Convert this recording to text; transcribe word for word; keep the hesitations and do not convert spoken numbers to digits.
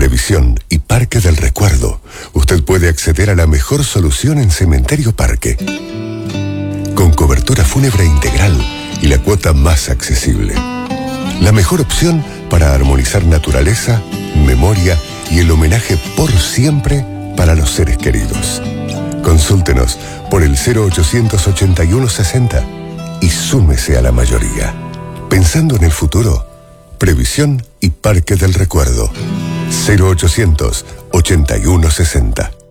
Previsión y Parque del Recuerdo. Usted puede acceder a la mejor solución en Cementerio Parque. Con cobertura fúnebre integral y la cuota más accesible. La mejor opción para armonizar naturaleza, memoria y el homenaje por siempre para los seres queridos. Consúltenos por el cero ochocientos ochenta y uno sesenta y súmese a la mayoría. Pensando en el futuro, Previsión y Parque del Recuerdo. cero ochocientos ochenta y uno sesenta.